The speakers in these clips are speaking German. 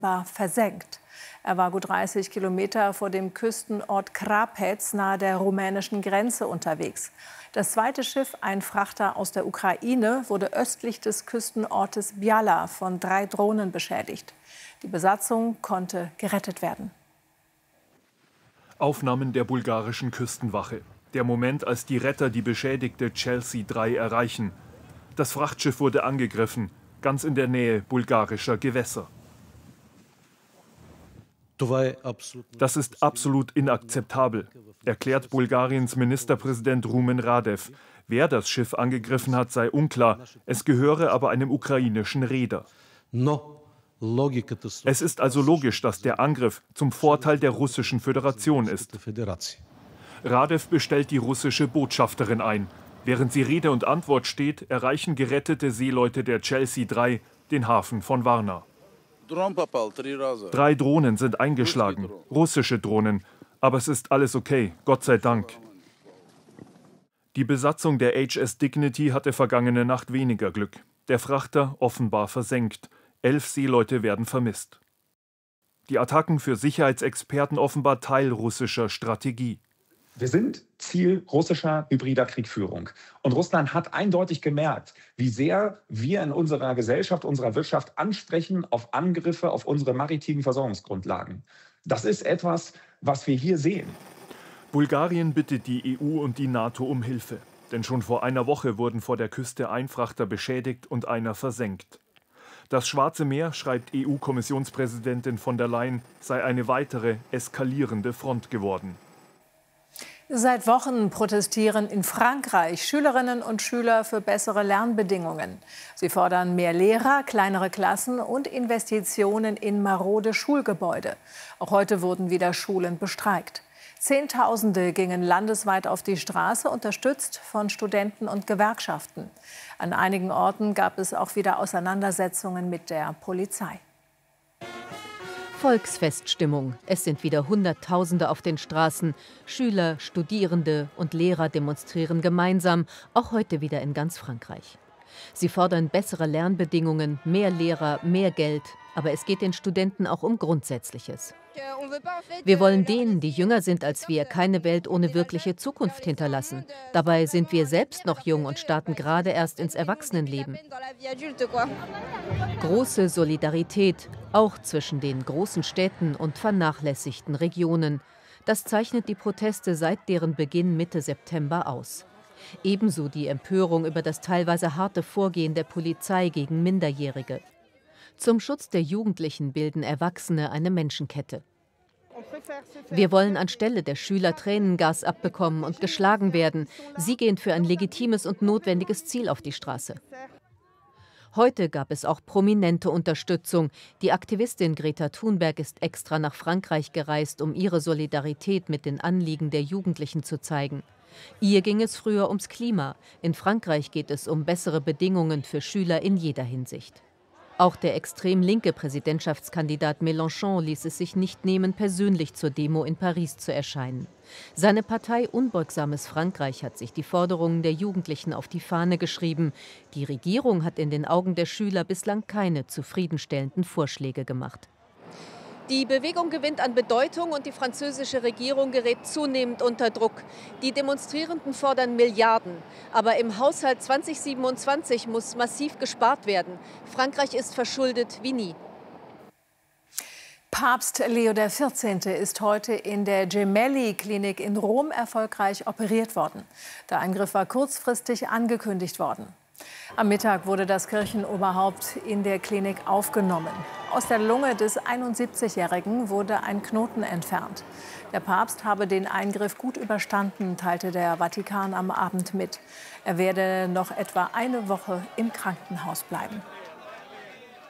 war versenkt. Er war gut 30 Kilometer vor dem Küstenort Krapec nahe der rumänischen Grenze unterwegs. Das zweite Schiff, ein Frachter aus der Ukraine, wurde östlich des Küstenortes Biala von 3 Drohnen beschädigt. Die Besatzung konnte gerettet werden. Aufnahmen der bulgarischen Küstenwache. Der Moment, als die Retter die beschädigte Chelsea 3 erreichen. Das Frachtschiff wurde angegriffen, ganz in der Nähe bulgarischer Gewässer. Das ist absolut inakzeptabel, erklärt Bulgariens Ministerpräsident Rumen Radev. Wer das Schiff angegriffen hat, sei unklar. Es gehöre aber einem ukrainischen Reeder. Es ist also logisch, dass der Angriff zum Vorteil der Russischen Föderation ist. Radev bestellt die russische Botschafterin ein. Während sie Rede und Antwort steht, erreichen gerettete Seeleute der Chelsea 3 den Hafen von Varna. 3 Drohnen sind eingeschlagen, russische Drohnen. Aber es ist alles okay, Gott sei Dank. Die Besatzung der HS Dignity hatte vergangene Nacht weniger Glück. Der Frachter offenbar versenkt. 11 Seeleute werden vermisst. Die Attacken für Sicherheitsexperten offenbar Teil russischer Strategie. Wir sind Ziel russischer hybrider Kriegführung. Und Russland hat eindeutig gemerkt, wie sehr wir in unserer Gesellschaft, unserer Wirtschaft ansprechen auf Angriffe auf unsere maritimen Versorgungsgrundlagen. Das ist etwas, was wir hier sehen. Bulgarien bittet die EU und die NATO um Hilfe. Denn schon vor einer Woche wurden vor der Küste ein Frachter beschädigt und einer versenkt. Das Schwarze Meer, schreibt EU-Kommissionspräsidentin von der Leyen, sei eine weitere eskalierende Front geworden. Seit Wochen protestieren in Frankreich Schülerinnen und Schüler für bessere Lernbedingungen. Sie fordern mehr Lehrer, kleinere Klassen und Investitionen in marode Schulgebäude. Auch heute wurden wieder Schulen bestreikt. Zehntausende gingen landesweit auf die Straße, unterstützt von Studenten und Gewerkschaften. An einigen Orten gab es auch wieder Auseinandersetzungen mit der Polizei. Volksfeststimmung. Es sind wieder Hunderttausende auf den Straßen. Schüler, Studierende und Lehrer demonstrieren gemeinsam, auch heute wieder in ganz Frankreich. Sie fordern bessere Lernbedingungen, mehr Lehrer, mehr Geld. Aber es geht den Studenten auch um Grundsätzliches. Wir wollen denen, die jünger sind als wir, keine Welt ohne wirkliche Zukunft hinterlassen. Dabei sind wir selbst noch jung und starten gerade erst ins Erwachsenenleben. Große Solidarität, auch zwischen den großen Städten und vernachlässigten Regionen. Das zeichnet die Proteste seit deren Beginn Mitte September aus. Ebenso die Empörung über das teilweise harte Vorgehen der Polizei gegen Minderjährige. Zum Schutz der Jugendlichen bilden Erwachsene eine Menschenkette. Wir wollen anstelle der Schüler Tränengas abbekommen und geschlagen werden. Sie gehen für ein legitimes und notwendiges Ziel auf die Straße. Heute gab es auch prominente Unterstützung. Die Aktivistin Greta Thunberg ist extra nach Frankreich gereist, um ihre Solidarität mit den Anliegen der Jugendlichen zu zeigen. Ihr ging es früher ums Klima. In Frankreich geht es um bessere Bedingungen für Schüler in jeder Hinsicht. Auch der extrem linke Präsidentschaftskandidat Mélenchon ließ es sich nicht nehmen, persönlich zur Demo in Paris zu erscheinen. Seine Partei Unbeugsames Frankreich hat sich die Forderungen der Jugendlichen auf die Fahne geschrieben. Die Regierung hat in den Augen der Schüler bislang keine zufriedenstellenden Vorschläge gemacht. Die Bewegung gewinnt an Bedeutung und die französische Regierung gerät zunehmend unter Druck. Die Demonstrierenden fordern Milliarden. Aber im Haushalt 2027 muss massiv gespart werden. Frankreich ist verschuldet wie nie. Papst Leo XIV. Ist heute in der Gemelli-Klinik in Rom erfolgreich operiert worden. Der Eingriff war kurzfristig angekündigt worden. Am Mittag wurde das Kirchenoberhaupt in der Klinik aufgenommen. Aus der Lunge des 71-Jährigen wurde ein Knoten entfernt. Der Papst habe den Eingriff gut überstanden, teilte der Vatikan am Abend mit. Er werde noch etwa eine Woche im Krankenhaus bleiben.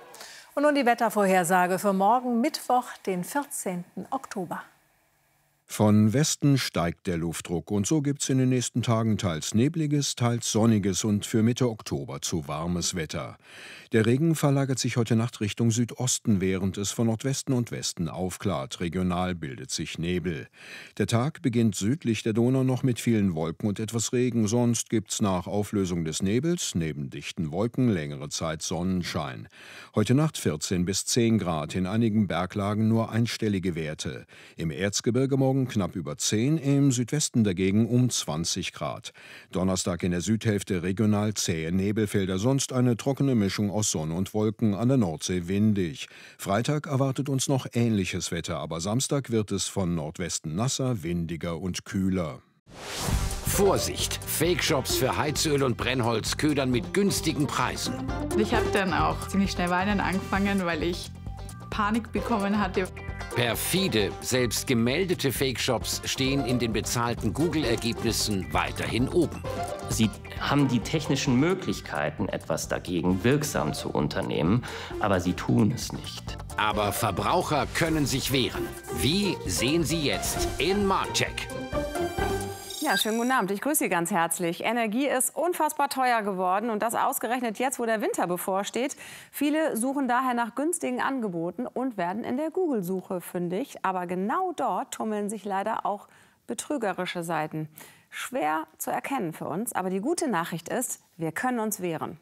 Und nun die Wettervorhersage für morgen Mittwoch, den 14. Oktober. Von Westen steigt der Luftdruck und so gibt's in den nächsten Tagen teils nebliges, teils sonniges und für Mitte Oktober zu warmes Wetter. Der Regen verlagert sich heute Nacht Richtung Südosten, während es von Nordwesten und Westen aufklart. Regional bildet sich Nebel. Der Tag beginnt südlich der Donau noch mit vielen Wolken und etwas Regen. Sonst gibt's nach Auflösung des Nebels neben dichten Wolken längere Zeit Sonnenschein. Heute Nacht 14 bis 10 Grad, in einigen Berglagen nur einstellige Werte. Im Erzgebirge morgen knapp über 10, im Südwesten dagegen um 20 Grad. Donnerstag in der Südhälfte regional zähe Nebelfelder, sonst eine trockene Mischung aus Sonne und Wolken, an der Nordsee windig. Freitag erwartet uns noch ähnliches Wetter, aber Samstag wird es von Nordwesten nasser, windiger und kühler. Vorsicht! Fake-Shops für Heizöl und Brennholz ködern mit günstigen Preisen. Ich habe dann auch ziemlich schnell weinen angefangen, weil ich Panik bekommen hatte. Perfide, selbst gemeldete Fake-Shops stehen in den bezahlten Google-Ergebnissen weiterhin oben. Sie haben die technischen Möglichkeiten, etwas dagegen wirksam zu unternehmen, aber sie tun es nicht. Aber Verbraucher können sich wehren. Wie, sehen Sie jetzt in Marktcheck. Ja, schönen guten Abend. Ich grüße Sie ganz herzlich. Energie ist unfassbar teuer geworden und das ausgerechnet jetzt, wo der Winter bevorsteht. Viele suchen daher nach günstigen Angeboten und werden in der Google-Suche fündig. Aber genau dort tummeln sich leider auch betrügerische Seiten. Schwer zu erkennen für uns, aber die gute Nachricht ist, wir können uns wehren.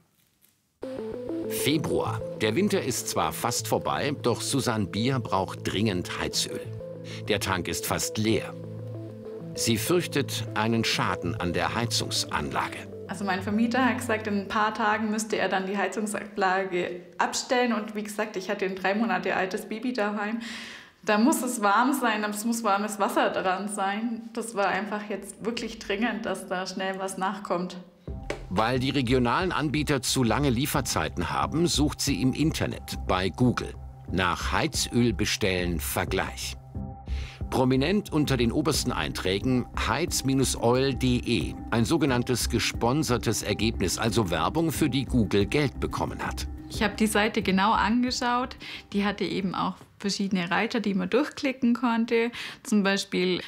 Februar. Der Winter ist zwar fast vorbei, doch Susanne Bier braucht dringend Heizöl. Der Tank ist fast leer. Sie fürchtet einen Schaden an der Heizungsanlage. Also mein Vermieter hat gesagt, in ein paar Tagen müsste er dann die Heizungsanlage abstellen. Und wie gesagt, ich hatte ein 3 Monate altes Baby daheim. Da muss es warm sein, es muss warmes Wasser dran sein. Das war einfach jetzt wirklich dringend, dass da schnell was nachkommt. Weil die regionalen Anbieter zu lange Lieferzeiten haben, sucht sie im Internet bei Google nach Heizöl bestellen Vergleich. Prominent unter den obersten Einträgen heiz-oil.de, ein sogenanntes gesponsertes Ergebnis, also Werbung, für die Google Geld bekommen hat. Ich habe die Seite genau angeschaut. Die hatte eben auch verschiedene Reiter, die man durchklicken konnte. Zum Beispiel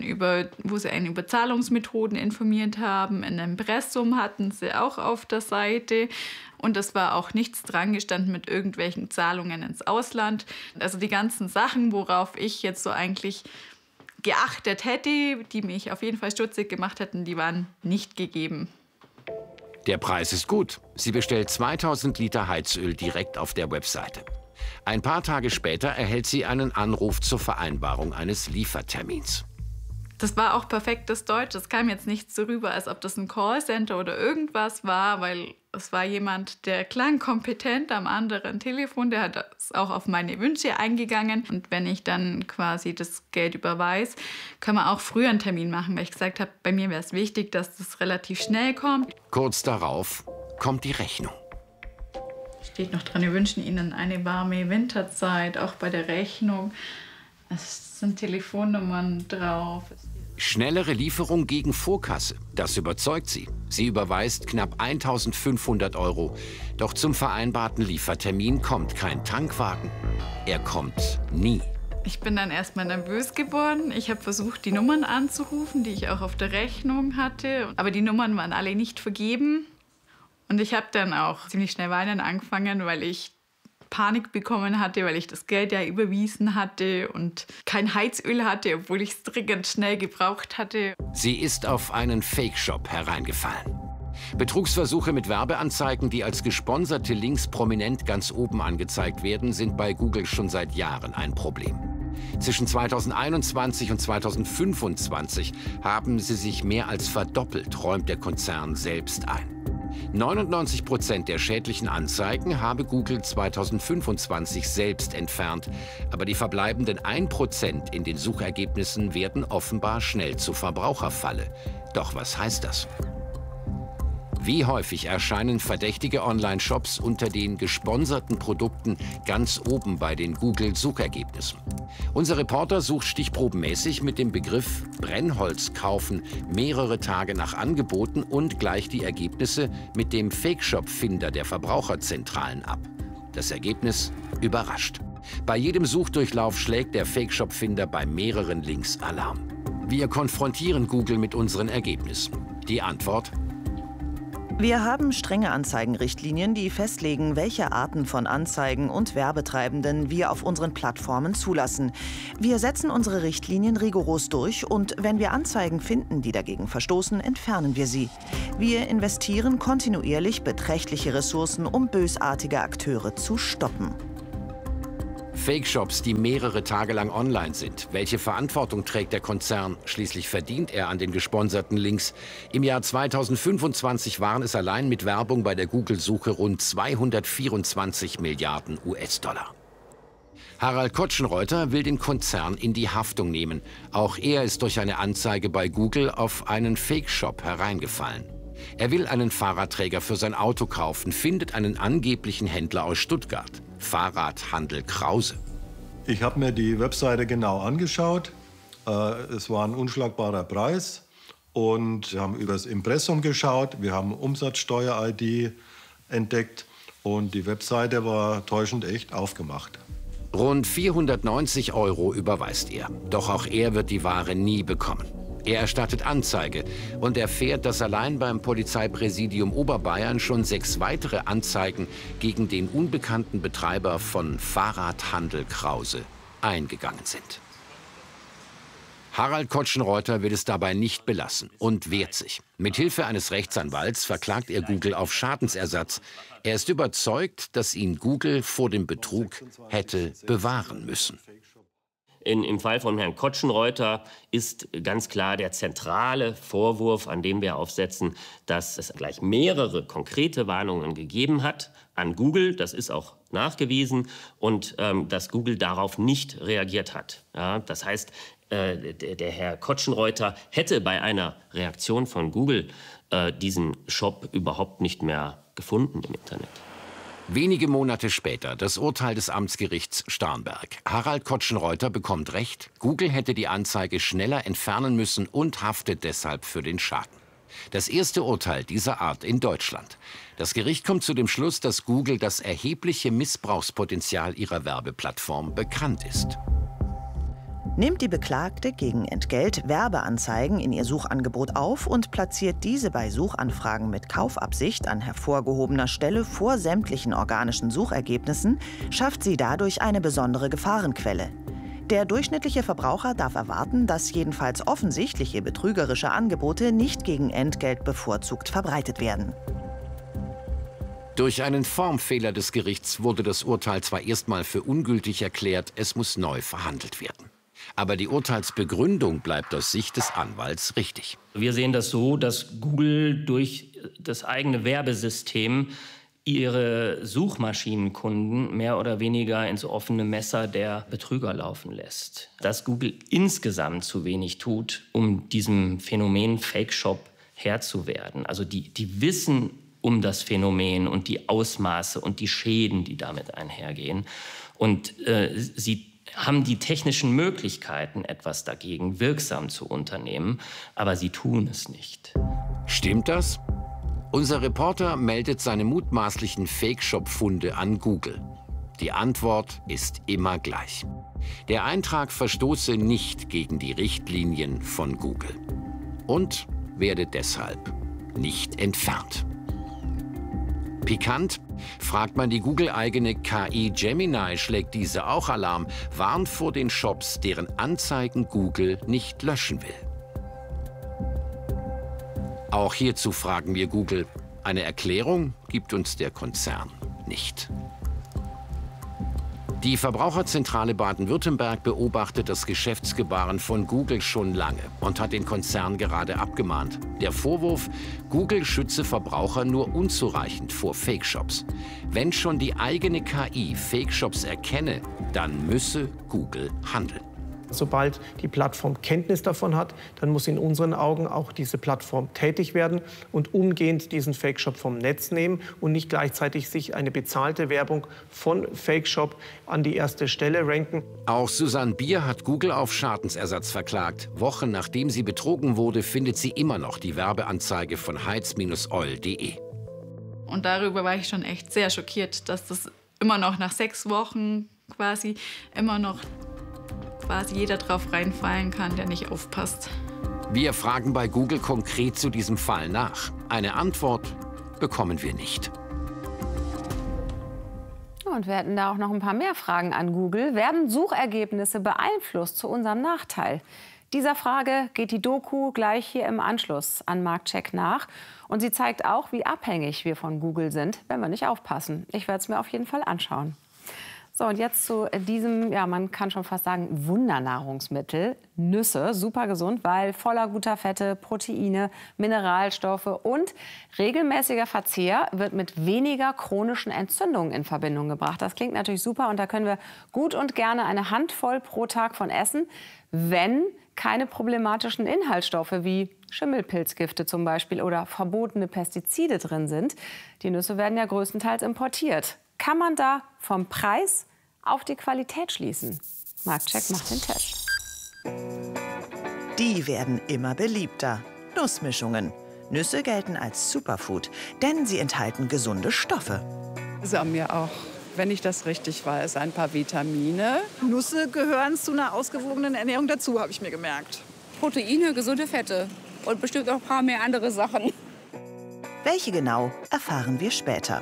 wo sie einen über Zahlungsmethoden informiert haben. Ein Impressum hatten sie auch auf der Seite. Und es war auch nichts dran gestanden mit irgendwelchen Zahlungen ins Ausland. Also die ganzen Sachen, worauf ich jetzt so eigentlich geachtet hätte, die mich auf jeden Fall stutzig gemacht hätten, die waren nicht gegeben. Der Preis ist gut. Sie bestellt 2000 Liter Heizöl direkt auf der Webseite. Ein paar Tage später erhält sie einen Anruf zur Vereinbarung eines Liefertermins. Das war auch perfektes Deutsch. Es kam jetzt nicht so rüber, als ob das ein Callcenter oder irgendwas war, weil es war jemand, der klang kompetent am anderen Telefon. Der hat auch auf meine Wünsche eingegangen. Und wenn ich dann quasi das Geld überweise, können wir auch früher einen Termin machen, weil ich gesagt habe, bei mir wäre es wichtig, dass das relativ schnell kommt. Kurz darauf kommt die Rechnung. Steht noch dran, wir wünschen Ihnen eine warme Winterzeit, auch bei der Rechnung. Es sind Telefonnummern drauf. Schnellere Lieferung gegen Vorkasse, das überzeugt sie. Sie überweist knapp 1.500 €. Doch zum vereinbarten Liefertermin kommt kein Tankwagen. Er kommt nie. Ich bin dann erstmal nervös geworden. Ich habe versucht, die Nummern anzurufen, die ich auch auf der Rechnung hatte. Aber die Nummern waren alle nicht vergeben. Und ich habe dann auch ziemlich schnell weinen angefangen, weil ich Panik bekommen hatte, weil ich das Geld ja überwiesen hatte und kein Heizöl hatte, obwohl ich es dringend schnell gebraucht hatte. Sie ist auf einen Fake-Shop hereingefallen. Betrugsversuche mit Werbeanzeigen, die als gesponserte Links prominent ganz oben angezeigt werden, sind bei Google schon seit Jahren ein Problem. Zwischen 2021 und 2025 haben sie sich mehr als verdoppelt, räumt der Konzern selbst ein. 99% der schädlichen Anzeigen habe Google 2025 selbst entfernt. Aber die verbleibenden 1% in den Suchergebnissen werden offenbar schnell zur Verbraucherfalle. Doch was heißt das? Wie häufig erscheinen verdächtige Online-Shops unter den gesponserten Produkten ganz oben bei den Google-Suchergebnissen? Unser Reporter sucht stichprobenmäßig mit dem Begriff Brennholz kaufen mehrere Tage nach Angeboten und gleicht die Ergebnisse mit dem Fake-Shop-Finder der Verbraucherzentralen ab. Das Ergebnis: überrascht. Bei jedem Suchdurchlauf schlägt der Fake-Shop-Finder bei mehreren Links Alarm. Wir konfrontieren Google mit unseren Ergebnissen. Die Antwort: Wir haben strenge Anzeigenrichtlinien, die festlegen, welche Arten von Anzeigen und Werbetreibenden wir auf unseren Plattformen zulassen. Wir setzen unsere Richtlinien rigoros durch und wenn wir Anzeigen finden, die dagegen verstoßen, entfernen wir sie. Wir investieren kontinuierlich beträchtliche Ressourcen, um bösartige Akteure zu stoppen. Fake-Shops, die mehrere Tage lang online sind. Welche Verantwortung trägt der Konzern? Schließlich verdient er an den gesponserten Links. Im Jahr 2025 waren es allein mit Werbung bei der Google-Suche rund 224 Milliarden US-Dollar. Harald Kotschenreuther will den Konzern in die Haftung nehmen. Auch er ist durch eine Anzeige bei Google auf einen Fake-Shop hereingefallen. Er will einen Fahrradträger für sein Auto kaufen, findet einen angeblichen Händler aus Stuttgart. Fahrradhandel Krause. Ich habe mir die Webseite genau angeschaut. Es war ein unschlagbarer Preis. Und wir haben über das Impressum geschaut. Wir haben Umsatzsteuer-ID entdeckt. Und die Webseite war täuschend echt aufgemacht. Rund 490 € überweist er. Doch auch er wird die Ware nie bekommen. Er erstattet Anzeige und erfährt, dass allein beim Polizeipräsidium Oberbayern schon 6 weitere Anzeigen gegen den unbekannten Betreiber von Fahrradhandel Krause eingegangen sind. Harald Kotschenreuther will es dabei nicht belassen und wehrt sich. Mithilfe eines Rechtsanwalts verklagt er Google auf Schadensersatz. Er ist überzeugt, dass ihn Google vor dem Betrug hätte bewahren müssen. Im Fall von Herrn Kotschenreuther ist ganz klar der zentrale Vorwurf, an dem wir aufsetzen, dass es gleich mehrere konkrete Warnungen gegeben hat an Google. Das ist auch nachgewiesen und dass Google darauf nicht reagiert hat. Ja, das heißt, der Herr Kotschenreuther hätte bei einer Reaktion von Google diesen Shop überhaupt nicht mehr gefunden im Internet. Wenige Monate später das Urteil des Amtsgerichts Starnberg. Harald Kotschenreuther bekommt Recht. Google hätte die Anzeige schneller entfernen müssen und haftet deshalb für den Schaden. Das erste Urteil dieser Art in Deutschland. Das Gericht kommt zu dem Schluss, dass Google das erhebliche Missbrauchspotenzial ihrer Werbeplattform bekannt ist. Nimmt die Beklagte gegen Entgelt Werbeanzeigen in ihr Suchangebot auf und platziert diese bei Suchanfragen mit Kaufabsicht an hervorgehobener Stelle vor sämtlichen organischen Suchergebnissen, schafft sie dadurch eine besondere Gefahrenquelle. Der durchschnittliche Verbraucher darf erwarten, dass jedenfalls offensichtliche betrügerische Angebote nicht gegen Entgelt bevorzugt verbreitet werden. Durch einen Formfehler des Gerichts wurde das Urteil zwar erstmal für ungültig erklärt, es muss neu verhandelt werden. Aber die Urteilsbegründung bleibt aus Sicht des Anwalts richtig. Wir sehen das so, dass Google durch das eigene Werbesystem ihre Suchmaschinenkunden mehr oder weniger ins offene Messer der Betrüger laufen lässt. Dass Google insgesamt zu wenig tut, um diesem Phänomen Fake Shop Herr zu werden. Also die wissen um das Phänomen und die Ausmaße und die Schäden, die damit einhergehen. Und sie haben die technischen Möglichkeiten, etwas dagegen wirksam zu unternehmen, aber sie tun es nicht. Stimmt das? Unser Reporter meldet seine mutmaßlichen Fake-Shop-Funde an Google. Die Antwort ist immer gleich. Der Eintrag verstoße nicht gegen die Richtlinien von Google und werde deshalb nicht entfernt. Pikant: Fragt man die Google-eigene KI Gemini, schlägt diese auch Alarm, warnt vor den Shops, deren Anzeigen Google nicht löschen will. Auch hierzu fragen wir Google. Eine Erklärung gibt uns der Konzern nicht. Die Verbraucherzentrale Baden-Württemberg beobachtet das Geschäftsgebaren von Google schon lange und hat den Konzern gerade abgemahnt. Der Vorwurf: Google schütze Verbraucher nur unzureichend vor Fake-Shops. Wenn schon die eigene KI Fake-Shops erkenne, dann müsse Google handeln. Sobald die Plattform Kenntnis davon hat, dann muss in unseren Augen auch diese Plattform tätig werden und umgehend diesen Fake-Shop vom Netz nehmen und nicht gleichzeitig sich eine bezahlte Werbung von Fake-Shop an die erste Stelle ranken. Auch Susanne Bier hat Google auf Schadensersatz verklagt. Wochen nachdem sie betrogen wurde, findet sie immer noch die Werbeanzeige von heiz-oil.de. Und darüber war ich schon echt sehr schockiert, dass das immer noch nach 6 Wochen quasi immer noch jeder drauf reinfallen kann, der nicht aufpasst. Wir fragen bei Google konkret zu diesem Fall nach. Eine Antwort bekommen wir nicht. Und wir hätten da auch noch ein paar mehr Fragen an Google. Werden Suchergebnisse beeinflusst zu unserem Nachteil? Dieser Frage geht die Doku gleich hier im Anschluss an Marktcheck nach. Und sie zeigt auch, wie abhängig wir von Google sind, wenn wir nicht aufpassen. Ich werde es mir auf jeden Fall anschauen. So, und jetzt zu diesem, ja, man kann schon fast sagen, Wundernahrungsmittel. Nüsse, super gesund, weil voller guter Fette, Proteine, Mineralstoffe und regelmäßiger Verzehr wird mit weniger chronischen Entzündungen in Verbindung gebracht. Das klingt natürlich super und da können wir gut und gerne eine Handvoll pro Tag von essen, wenn keine problematischen Inhaltsstoffe wie Schimmelpilzgifte zum Beispiel oder verbotene Pestizide drin sind. Die Nüsse werden ja größtenteils importiert. Kann man da vom Preis auf die Qualität schließen? Marktcheck macht den Test. Die werden immer beliebter. Nussmischungen. Nüsse gelten als Superfood, denn sie enthalten gesunde Stoffe. Sie haben ja auch, wenn ich das richtig weiß, ein paar Vitamine. Nüsse gehören zu einer ausgewogenen Ernährung dazu, habe ich mir gemerkt. Proteine, gesunde Fette und bestimmt auch ein paar mehr andere Sachen. Welche genau, erfahren wir später.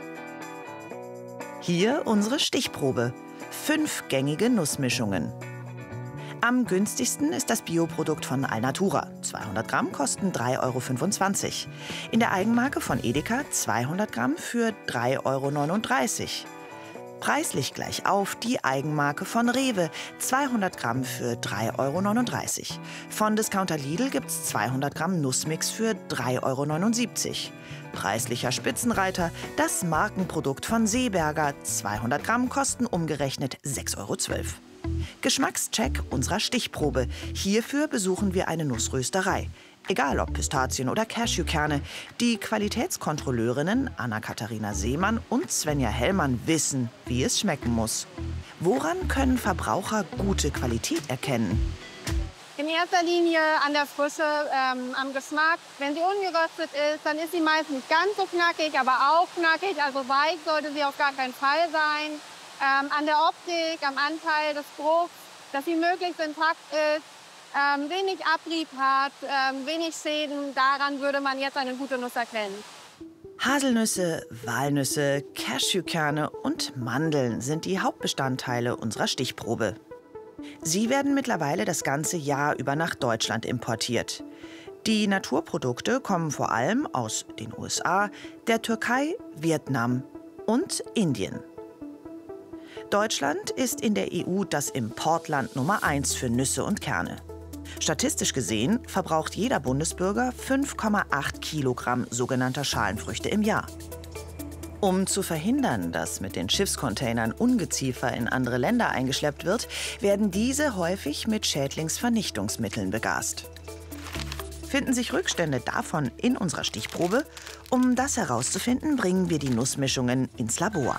Hier unsere Stichprobe. 5 gängige Nussmischungen. Am günstigsten ist das Bioprodukt von Alnatura. 200 Gramm kosten 3,25 €. In der Eigenmarke von Edeka 200 Gramm für 3,39 €. Preislich gleich auf die Eigenmarke von Rewe. 200 Gramm für 3,39 €. Von Discounter Lidl gibt's 200 Gramm Nussmix für 3,79 €. Preislicher Spitzenreiter, das Markenprodukt von Seeberger. 200 Gramm kosten umgerechnet 6,12 €. Geschmackscheck unserer Stichprobe. Hierfür besuchen wir eine Nussrösterei. Egal ob Pistazien oder Cashewkerne, die Qualitätskontrolleurinnen Anna-Katharina Seemann und Svenja Hellmann wissen, wie es schmecken muss. Woran können Verbraucher gute Qualität erkennen? In erster Linie an der Frische, am Geschmack. Wenn sie ungeröstet ist, dann ist sie meist nicht ganz so knackig, aber auch knackig. Also weich sollte sie auf gar keinen Fall sein. An der Optik, am Anteil des Bruchs, dass sie möglichst intakt ist, wenig Abrieb hat, wenig Schäden. Daran würde man jetzt eine gute Nuss erkennen. Haselnüsse, Walnüsse, Cashewkerne und Mandeln sind die Hauptbestandteile unserer Stichprobe. Sie werden mittlerweile das ganze Jahr über nach Deutschland importiert. Die Naturprodukte kommen vor allem aus den USA, der Türkei, Vietnam und Indien. Deutschland ist in der EU das Importland Nummer 1 für Nüsse und Kerne. Statistisch gesehen verbraucht jeder Bundesbürger 5,8 Kilogramm sogenannter Schalenfrüchte im Jahr. Um zu verhindern, dass mit den Schiffscontainern Ungeziefer in andere Länder eingeschleppt wird, werden diese häufig mit Schädlingsvernichtungsmitteln begast. Finden sich Rückstände davon in unserer Stichprobe? Um das herauszufinden, bringen wir die Nussmischungen ins Labor.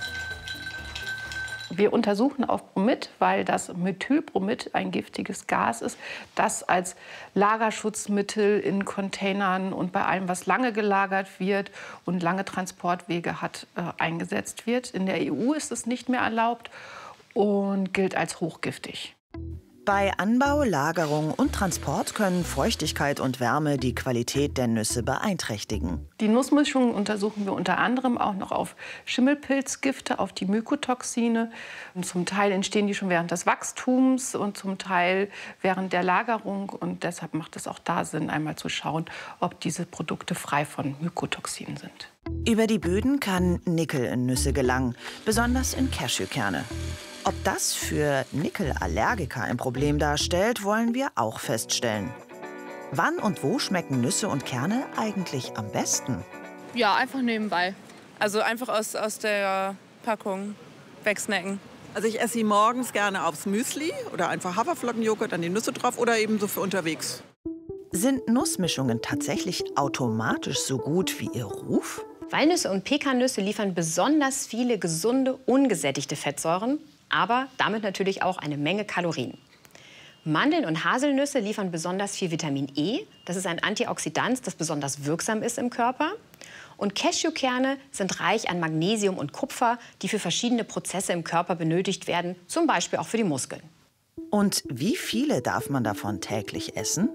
Wir untersuchen auf Bromid, weil das Methylbromid ein giftiges Gas ist, das als Lagerschutzmittel in Containern und bei allem, was lange gelagert wird und lange Transportwege hat, eingesetzt wird. In der EU ist es nicht mehr erlaubt und gilt als hochgiftig. Bei Anbau, Lagerung und Transport können Feuchtigkeit und Wärme die Qualität der Nüsse beeinträchtigen. Die Nussmischungen untersuchen wir unter anderem auch noch auf Schimmelpilzgifte, auf die Mykotoxine. Und zum Teil entstehen die schon während des Wachstums und zum Teil während der Lagerung. Und deshalb macht es auch da Sinn, einmal zu schauen, ob diese Produkte frei von Mykotoxinen sind. Über die Böden kann Nickel in Nüsse gelangen, besonders in Cashewkerne. Ob das für Nickelallergiker ein Problem darstellt, wollen wir auch feststellen. Wann und wo schmecken Nüsse und Kerne eigentlich am besten? Ja, einfach nebenbei. Also einfach aus der Packung wegsnacken. Also ich esse sie morgens gerne aufs Müsli oder einfach Haferflockenjoghurt, dann die Nüsse drauf oder eben so für unterwegs. Sind Nussmischungen tatsächlich automatisch so gut wie ihr Ruf? Walnüsse und Pekannüsse liefern besonders viele gesunde, ungesättigte Fettsäuren, aber damit natürlich auch eine Menge Kalorien. Mandeln und Haselnüsse liefern besonders viel Vitamin E. Das ist ein Antioxidant, das besonders wirksam ist im Körper. Und Cashewkerne sind reich an Magnesium und Kupfer, die für verschiedene Prozesse im Körper benötigt werden, zum Beispiel auch für die Muskeln. Und wie viele darf man davon täglich essen?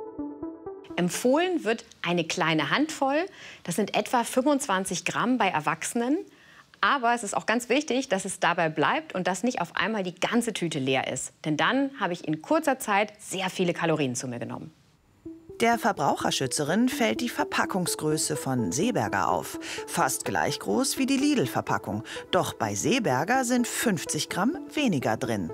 Empfohlen wird eine kleine Handvoll. Das sind etwa 25 Gramm bei Erwachsenen. Aber es ist auch ganz wichtig, dass es dabei bleibt und dass nicht auf einmal die ganze Tüte leer ist. Denn dann habe ich in kurzer Zeit sehr viele Kalorien zu mir genommen. Der Verbraucherschützerin fällt die Verpackungsgröße von Seeberger auf. Fast gleich groß wie die Lidl-Verpackung. Doch bei Seeberger sind 50 Gramm weniger drin.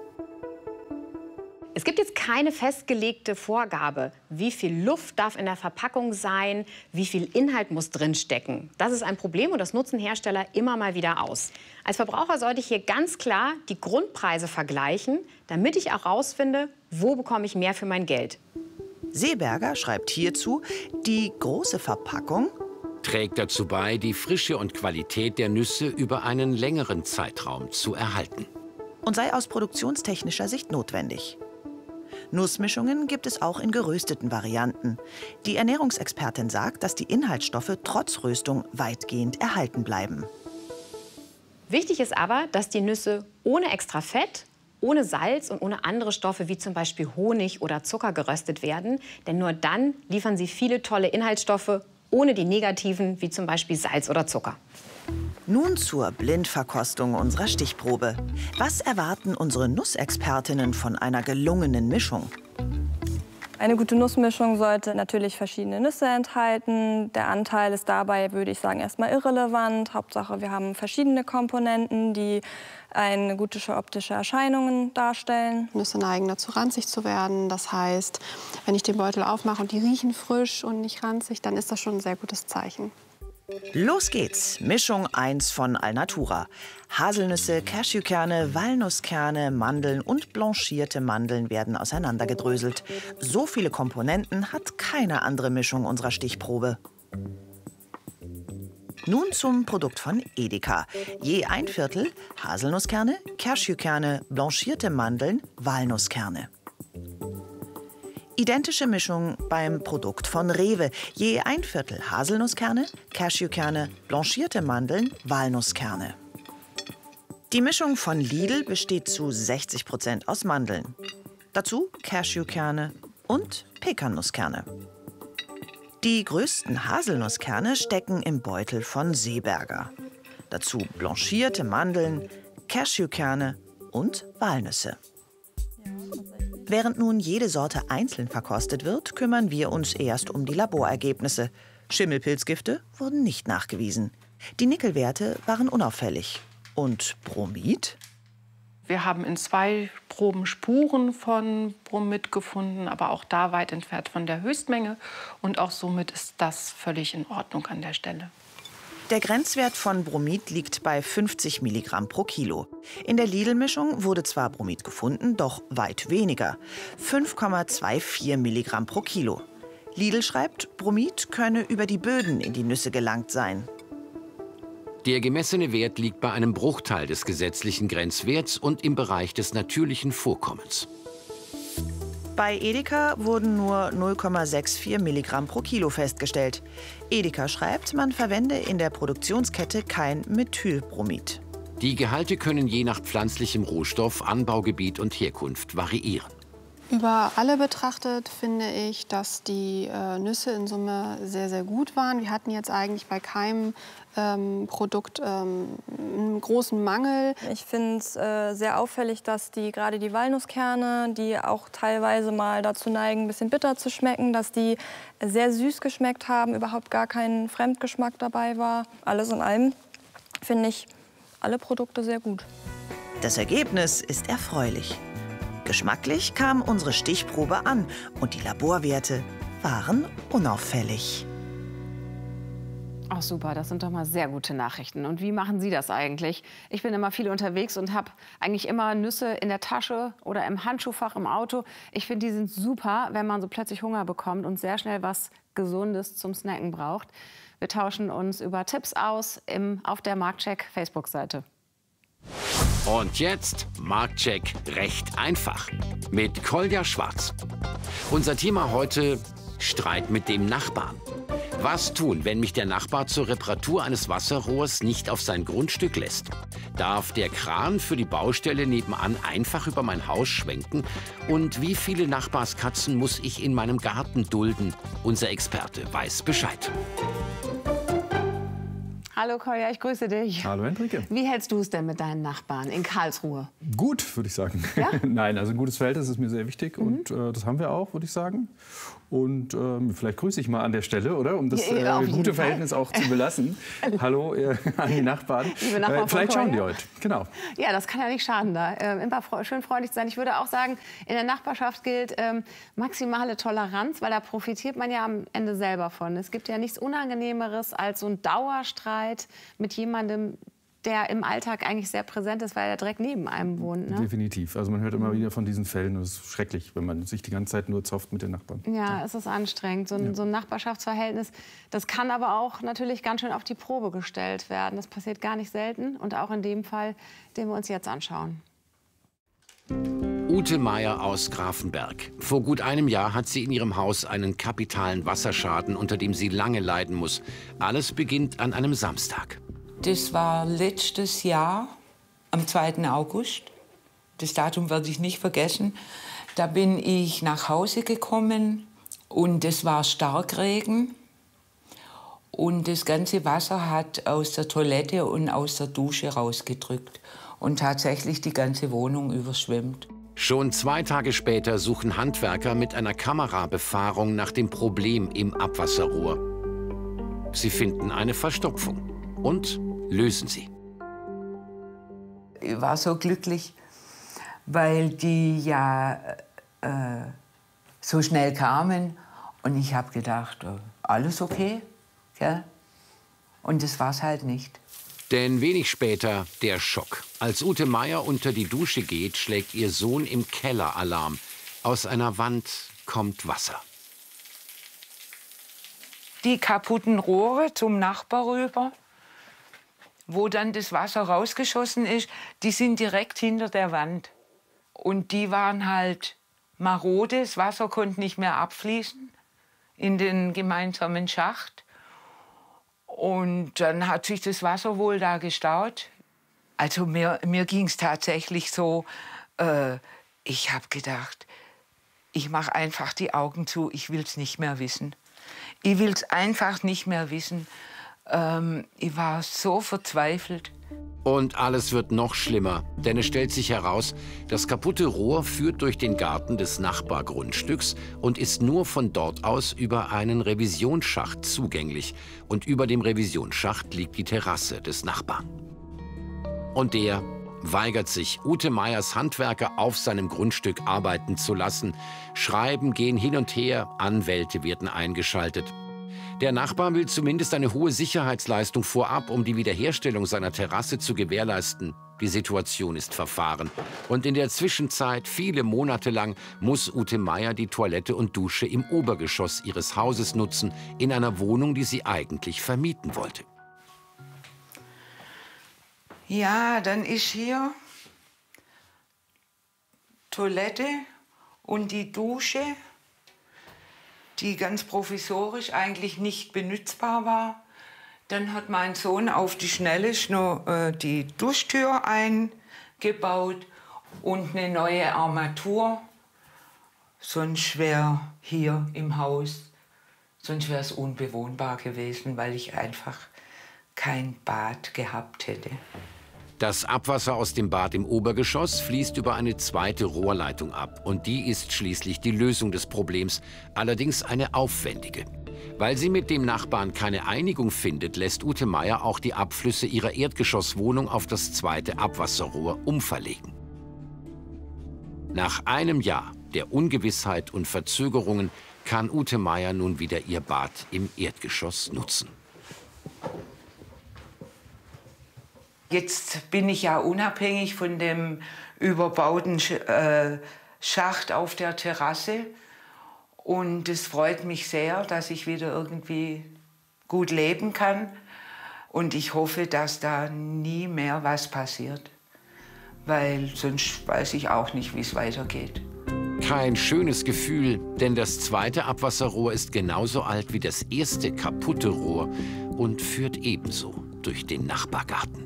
Es gibt jetzt keine festgelegte Vorgabe, wie viel Luft darf in der Verpackung sein, wie viel Inhalt muss drinstecken. Das ist ein Problem und das nutzen Hersteller immer mal wieder aus. Als Verbraucher sollte ich hier ganz klar die Grundpreise vergleichen, damit ich auch rausfinde, wo bekomme ich mehr für mein Geld. Seeberger schreibt hierzu, die große Verpackung trägt dazu bei, die Frische und Qualität der Nüsse über einen längeren Zeitraum zu erhalten. Und sei aus produktionstechnischer Sicht notwendig. Nussmischungen gibt es auch in gerösteten Varianten. Die Ernährungsexpertin sagt, dass die Inhaltsstoffe trotz Röstung weitgehend erhalten bleiben. Wichtig ist aber, dass die Nüsse ohne extra Fett, ohne Salz und ohne andere Stoffe wie zum Beispiel Honig oder Zucker geröstet werden. Denn nur dann liefern sie viele tolle Inhaltsstoffe ohne die negativen wie zum Beispiel Salz oder Zucker. Nun zur Blindverkostung unserer Stichprobe. Was erwarten unsere Nussexpertinnen von einer gelungenen Mischung? Eine gute Nussmischung sollte natürlich verschiedene Nüsse enthalten. Der Anteil ist dabei, würde ich sagen, erstmal irrelevant. Hauptsache, wir haben verschiedene Komponenten, die eine gute optische Erscheinungen darstellen. Nüsse neigen dazu, ranzig zu werden. Das heißt, wenn ich den Beutel aufmache und die riechen frisch und nicht ranzig, dann ist das schon ein sehr gutes Zeichen. Los geht's! Mischung 1 von Alnatura. Haselnüsse, Cashewkerne, Walnusskerne, Mandeln und blanchierte Mandeln werden auseinandergedröselt. So viele Komponenten hat keine andere Mischung unserer Stichprobe. Nun zum Produkt von Edeka. Je 1/4 Haselnusskerne, Cashewkerne, blanchierte Mandeln, Walnusskerne. Identische Mischung beim Produkt von Rewe. Je 1/4 Haselnusskerne, Cashewkerne, blanchierte Mandeln, Walnusskerne. Die Mischung von Lidl besteht zu 60% aus Mandeln. Dazu Cashewkerne und Pekannusskerne. Die größten Haselnusskerne stecken im Beutel von Seeberger. Dazu blanchierte Mandeln, Cashewkerne und Walnüsse. Während nun jede Sorte einzeln verkostet wird, kümmern wir uns erst um die Laborergebnisse. Schimmelpilzgifte wurden nicht nachgewiesen. Die Nickelwerte waren unauffällig. Und Bromid? Wir haben in 2 Proben Spuren von Bromid gefunden, aber auch da weit entfernt von der Höchstmenge. Und auch somit ist das völlig in Ordnung an der Stelle. Der Grenzwert von Bromid liegt bei 50 Milligramm pro Kilo. In der Lidl-Mischung wurde zwar Bromid gefunden, doch weit weniger. 5,24 Milligramm pro Kilo. Lidl schreibt, Bromid könne über die Böden in die Nüsse gelangt sein. Der gemessene Wert liegt bei einem Bruchteil des gesetzlichen Grenzwerts und im Bereich des natürlichen Vorkommens. Bei Edeka wurden nur 0,64 Milligramm pro Kilo festgestellt. Edeka schreibt, man verwende in der Produktionskette kein Methylbromid. Die Gehalte können je nach pflanzlichem Rohstoff, Anbaugebiet und Herkunft variieren. Über alle betrachtet finde ich, dass die Nüsse in Summe sehr, sehr gut waren. Wir hatten jetzt eigentlich bei keinem Produkt einen großen Mangel. Ich finde es sehr auffällig, dass gerade die Walnusskerne, die auch teilweise mal dazu neigen, ein bisschen bitter zu schmecken, dass die sehr süß geschmeckt haben, überhaupt gar kein Fremdgeschmack dabei war. Alles in allem finde ich alle Produkte sehr gut. Das Ergebnis ist erfreulich. Geschmacklich kam unsere Stichprobe an und die Laborwerte waren unauffällig. Ach super, das sind doch mal sehr gute Nachrichten. Und wie machen Sie das eigentlich? Ich bin immer viel unterwegs und habe eigentlich immer Nüsse in der Tasche oder im Handschuhfach im Auto. Ich finde, die sind super, wenn man so plötzlich Hunger bekommt und sehr schnell was Gesundes zum Snacken braucht. Wir tauschen uns über Tipps aus auf der Marktcheck Facebook-Seite. Und jetzt Marktcheck recht einfach mit Kolja Schwarz. Unser Thema heute: Streit mit dem Nachbarn. Was tun, wenn mich der Nachbar zur Reparatur eines Wasserrohrs nicht auf sein Grundstück lässt? Darf der Kran für die Baustelle nebenan einfach über mein Haus schwenken? Und wie viele Nachbarskatzen muss ich in meinem Garten dulden? Unser Experte weiß Bescheid. Hallo Kolja, ich grüße dich. Hallo Hendrike. Wie hältst du es denn mit deinen Nachbarn in Karlsruhe? Gut, würde ich sagen. Ja? Nein, also ein gutes Verhältnis ist mir sehr wichtig und das haben wir auch, würde ich sagen. Und vielleicht grüße ich mal an der Stelle, oder? Um das gute Verhältnis auch zu belassen. Hallo an die Nachbarn. Liebe Nachbarn vielleicht schauen die Kolja. heute. Genau. Ja, das kann ja nicht schaden, da immer schön freundlich sein. Ich würde auch sagen, in der Nachbarschaft gilt maximale Toleranz, weil da profitiert man ja am Ende selber von. Es gibt ja nichts Unangenehmeres als so ein Dauerstreit mit jemandem, der im Alltag eigentlich sehr präsent ist, weil er direkt neben einem wohnt. Ne? Definitiv. Also man hört immer wieder von diesen Fällen. Das ist schrecklich, wenn man sich die ganze Zeit nur zofft mit den Nachbarn. Ja, es ist anstrengend. So ein Nachbarschaftsverhältnis, das kann aber auch natürlich ganz schön auf die Probe gestellt werden. Das passiert gar nicht selten und auch in dem Fall, den wir uns jetzt anschauen. Ute Meier aus Grafenberg. Vor gut einem Jahr hat sie in ihrem Haus einen kapitalen Wasserschaden, unter dem sie lange leiden muss. Alles beginnt an einem Samstag. Das war letztes Jahr, am 2. August. Das Datum werde ich nicht vergessen. Da bin ich nach Hause gekommen und es war Starkregen. Und das ganze Wasser hat aus der Toilette und aus der Dusche rausgedrückt und tatsächlich die ganze Wohnung überschwemmt. Schon 2 Tage später suchen Handwerker mit einer Kamerabefahrung nach dem Problem im Abwasserrohr. Sie finden eine Verstopfung und lösen sie. Ich war so glücklich, weil die ja so schnell kamen. Und ich habe gedacht, alles okay. Gell? Und das war es halt nicht. Denn wenig später der Schock. Als Ute Meier unter die Dusche geht, schlägt ihr Sohn im Keller Alarm. Aus einer Wand kommt Wasser. Die kaputten Rohre zum Nachbar rüber, wo dann das Wasser rausgeschossen ist, die sind direkt hinter der Wand. Und die waren halt marode, das Wasser konnte nicht mehr abfließen in den gemeinsamen Schacht. Und dann hat sich das Wasser wohl da gestaut. Also mir ging es tatsächlich so, ich habe gedacht, ich mache einfach die Augen zu, ich will es nicht mehr wissen. Ich will es einfach nicht mehr wissen. Ich war so verzweifelt. Und alles wird noch schlimmer, denn es stellt sich heraus, das kaputte Rohr führt durch den Garten des Nachbargrundstücks und ist nur von dort aus über einen Revisionsschacht zugänglich. Und über dem Revisionsschacht liegt die Terrasse des Nachbarn. Und der weigert sich, Ute Meiers Handwerker auf seinem Grundstück arbeiten zu lassen. Schreiben gehen hin und her, Anwälte werden eingeschaltet. Der Nachbar will zumindest eine hohe Sicherheitsleistung vorab, um die Wiederherstellung seiner Terrasse zu gewährleisten. Die Situation ist verfahren. Und in der Zwischenzeit, viele Monate lang, muss Ute Meier die Toilette und Dusche im Obergeschoss ihres Hauses nutzen, in einer Wohnung, die sie eigentlich vermieten wollte. Ja, dann ist hier Toilette und die Dusche, die ganz provisorisch eigentlich nicht benutzbar war. Dann hat mein Sohn auf die Schnelle noch die Duschtür eingebaut und eine neue Armatur. Sonst wäre hier im Haus, sonst wäre es unbewohnbar gewesen, weil ich einfach kein Bad gehabt hätte. Das Abwasser aus dem Bad im Obergeschoss fließt über eine zweite Rohrleitung ab. Und die ist schließlich die Lösung des Problems, allerdings eine aufwendige. Weil sie mit dem Nachbarn keine Einigung findet, lässt Ute Meier auch die Abflüsse ihrer Erdgeschosswohnung auf das zweite Abwasserrohr umverlegen. Nach einem Jahr der Ungewissheit und Verzögerungen kann Ute Meier nun wieder ihr Bad im Erdgeschoss nutzen. Jetzt bin ich ja unabhängig von dem überbauten Schacht auf der Terrasse. Und es freut mich sehr, dass ich wieder irgendwie gut leben kann. Und ich hoffe, dass da nie mehr was passiert. Weil sonst weiß ich auch nicht, wie es weitergeht. Kein schönes Gefühl, denn das zweite Abwasserrohr ist genauso alt wie das erste kaputte Rohr und führt ebenso durch den Nachbargarten.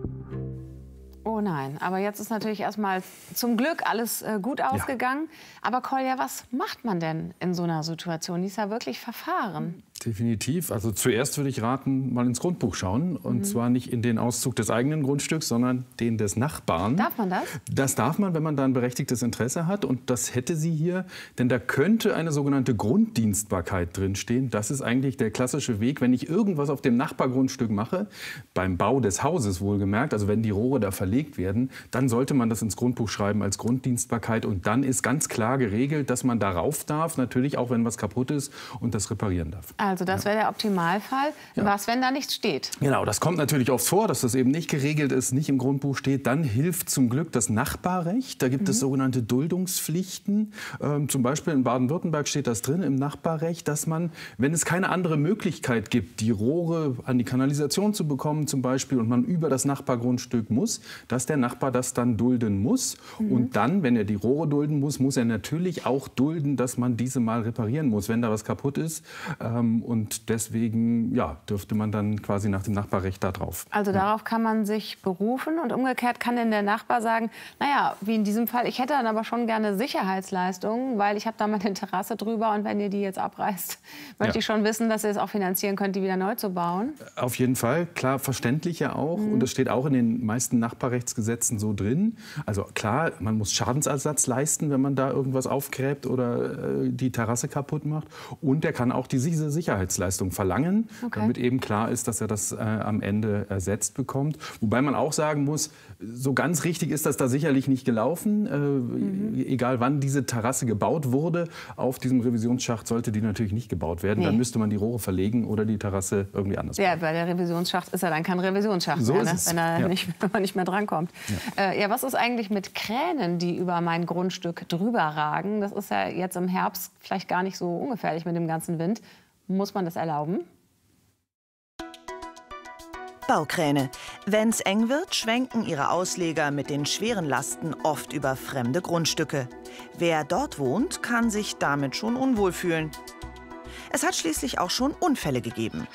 Oh nein, aber jetzt ist natürlich erstmal zum Glück alles gut ausgegangen. Ja. Aber Kolja, was macht man denn in so einer Situation? Die ist ja wirklich Verfahren. Definitiv. Also zuerst würde ich raten, mal ins Grundbuch schauen. Und zwar nicht in den Auszug des eigenen Grundstücks, sondern den des Nachbarn. Darf man das? Das darf man, wenn man da ein berechtigtes Interesse hat. Und das hätte sie hier. Denn da könnte eine sogenannte Grunddienstbarkeit drinstehen. Das ist eigentlich der klassische Weg, wenn ich irgendwas auf dem Nachbargrundstück mache, beim Bau des Hauses wohlgemerkt, also wenn die Rohre da verlegt werden, dann sollte man das ins Grundbuch schreiben als Grunddienstbarkeit. Und dann ist ganz klar geregelt, dass man darauf darf, natürlich auch, wenn was kaputt ist und das reparieren darf. Also das wäre der Optimalfall. Ja. Was, wenn da nichts steht? Genau, das kommt natürlich oft vor, dass das eben nicht geregelt ist, nicht im Grundbuch steht. Dann hilft zum Glück das Nachbarrecht. Da gibt es sogenannte Duldungspflichten. Zum Beispiel in Baden-Württemberg steht das drin im Nachbarrecht, dass man, wenn es keine andere Möglichkeit gibt, die Rohre an die Kanalisation zu bekommen zum Beispiel und man über das Nachbargrundstück muss, dass der Nachbar das dann dulden muss. Und dann, wenn er die Rohre dulden muss, muss er natürlich auch dulden, dass man diese mal reparieren muss, wenn da was kaputt ist. Und deswegen dürfte man dann quasi nach dem Nachbarrecht da drauf. Also darauf kann man sich berufen und umgekehrt kann denn der Nachbar sagen, naja, wie in diesem Fall, ich hätte dann aber schon gerne Sicherheitsleistungen, weil ich habe da mal eine Terrasse drüber und wenn ihr die jetzt abreißt, möchte ich schon wissen, dass ihr es auch finanzieren könnt, die wieder neu zu bauen. Auf jeden Fall, klar, verständlich ja auch. Und das steht auch in den meisten Nachbarrechtsgesetzen so drin. Also klar, man muss Schadensersatz leisten, wenn man da irgendwas aufgräbt oder die Terrasse kaputt macht. Und der kann auch diese Sicherheitsleistung verlangen, damit eben klar ist, dass er das am Ende ersetzt bekommt. Wobei man auch sagen muss, so ganz richtig ist das da sicherlich nicht gelaufen. Egal wann diese Terrasse gebaut wurde, auf diesem Revisionsschacht sollte die natürlich nicht gebaut werden. Dann müsste man die Rohre verlegen oder die Terrasse irgendwie anders bauen. Ja, weil der Revisionsschacht ist ja dann kein Revisionsschacht so mehr, ist es. Wenn man nicht mehr drankommt. Ja. Was ist eigentlich mit Kränen, die über mein Grundstück drüber ragen? Das ist ja jetzt im Herbst vielleicht gar nicht so ungefährlich mit dem ganzen Wind. Muss man das erlauben? Baukräne. Wenn's eng wird, schwenken ihre Ausleger mit den schweren Lasten oft über fremde Grundstücke. Wer dort wohnt, kann sich damit schon unwohl fühlen. Es hat schließlich auch schon Unfälle gegeben.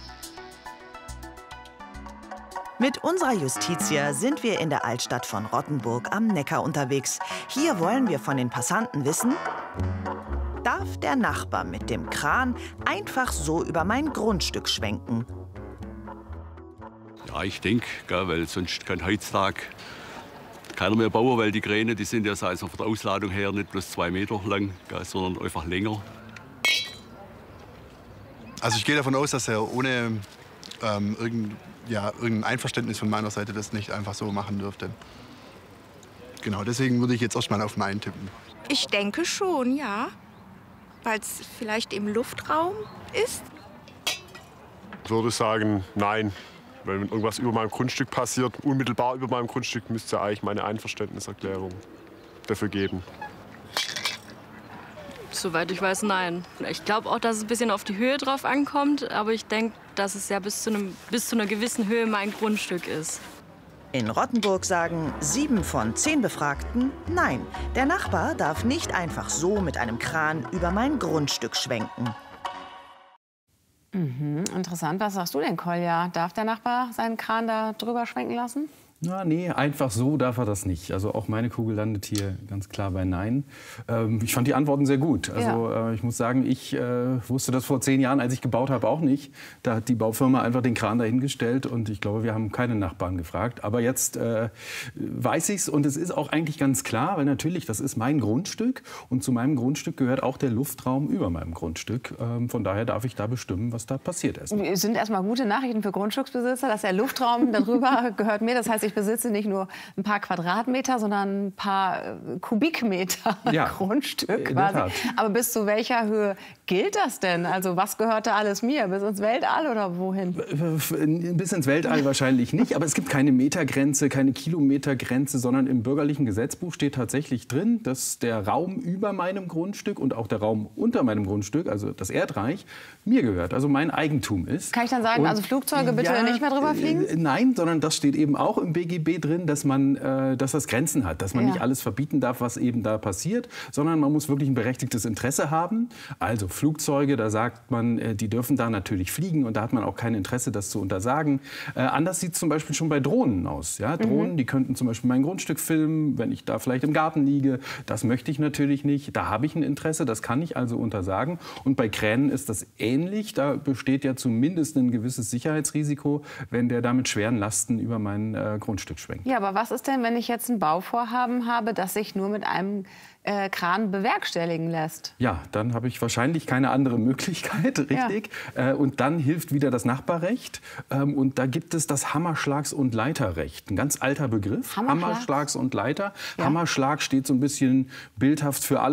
Mit unserer Justitia sind wir in der Altstadt von Rottenburg am Neckar unterwegs. Hier wollen wir von den Passanten wissen: Darf der Nachbar mit dem Kran einfach so über mein Grundstück schwenken? Ja, ich denke, weil sonst kann heutzutage keiner mehr bauen, weil die Kräne, die sind ja also von der Ausladung her nicht bloß 2 Meter lang, sondern einfach länger. Also ich gehe davon aus, dass er ohne irgendein Einverständnis von meiner Seite das nicht einfach so machen dürfte. Genau, deswegen würde ich jetzt erst mal auf Nein tippen. Ich denke schon, ja. Weil es vielleicht im Luftraum ist? Ich würde sagen, nein. Weil wenn irgendwas über meinem Grundstück passiert, unmittelbar über meinem Grundstück, müsste eigentlich meine Einverständniserklärung dafür geben. Soweit ich weiß, nein. Ich glaube auch, dass es ein bisschen auf die Höhe drauf ankommt. Aber ich denke, dass es ja bis zu einer gewissen Höhe mein Grundstück ist. In Rottenburg sagen 7 von 10 Befragten nein. Der Nachbar darf nicht einfach so mit einem Kran über mein Grundstück schwenken. Interessant. Was sagst du denn, Kolja? Darf der Nachbar seinen Kran da drüber schwenken lassen? Na, nee, einfach so darf er das nicht. Also auch meine Kugel landet hier ganz klar bei Nein. Ich fand die Antworten sehr gut. Also ich muss sagen, ich wusste das vor 10 Jahren, als ich gebaut habe, auch nicht. Da hat die Baufirma einfach den Kran dahingestellt und ich glaube, wir haben keine Nachbarn gefragt. Aber jetzt weiß ich's und es ist auch eigentlich ganz klar, weil natürlich, das ist mein Grundstück und zu meinem Grundstück gehört auch der Luftraum über meinem Grundstück. Von daher darf ich da bestimmen, was da passiert ist. Es sind erstmal gute Nachrichten für Grundstücksbesitzer, dass der Luftraum darüber gehört mir. Das heißt, ich besitze nicht nur ein paar Quadratmeter, sondern ein paar Kubikmeter Grundstück quasi. Aber bis zu welcher Höhe gilt das denn? Also was gehört da alles mir? Bis ins Weltall oder wohin? Bis ins Weltall wahrscheinlich nicht. Aber es gibt keine Metergrenze, keine Kilometergrenze, sondern im bürgerlichen Gesetzbuch steht tatsächlich drin, dass der Raum über meinem Grundstück und auch der Raum unter meinem Grundstück, also das Erdreich, mir gehört, also mein Eigentum ist. Kann ich dann sagen, also Flugzeuge bitte nicht mehr drüber fliegen? Nein, sondern das steht eben auch im BGB drin, dass das Grenzen hat, dass man nicht alles verbieten darf, was eben da passiert, sondern man muss wirklich ein berechtigtes Interesse haben. Also Flugzeuge, da sagt man, die dürfen da natürlich fliegen und da hat man auch kein Interesse, das zu untersagen. Anders sieht es zum Beispiel schon bei Drohnen aus. Ja? Drohnen, die könnten zum Beispiel mein Grundstück filmen, wenn ich da vielleicht im Garten liege. Das möchte ich natürlich nicht. Da habe ich ein Interesse, das kann ich also untersagen. Und bei Kränen ist das ähnlich. Da besteht ja zumindest ein gewisses Sicherheitsrisiko, wenn der da mit schweren Lasten über mein Grundstück schwenkt. Ja, aber was ist denn, wenn ich jetzt ein Bauvorhaben habe, das sich nur mit einem Kran bewerkstelligen lässt? Ja, dann habe ich wahrscheinlich keine andere Möglichkeit, richtig. Ja. Und dann hilft wieder das Nachbarrecht. Und da gibt es das Hammerschlags- und Leiterrecht. Ein ganz alter Begriff. Hammerschlags und Leiter. Ja. Hammerschlag steht so ein bisschen bildhaft für alle.